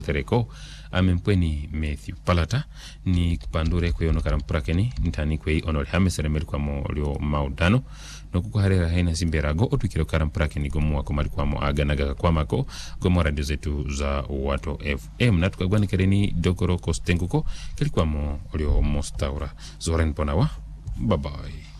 tereko amempweni Matthew Palata ni kupandure kwe ono karamprakeni ntani kwe ono lihamesere kwa mo lio maudano nokuko harera haina simberago otukiro karamprakeni gomu wako malikuwamo aganaga kwa mako gomu radio zetu za Wato FM na tukagwani kereni Dokoro Kostenguko kilikuwamo lio Mostaura Zoren Ponawa. Bye bye.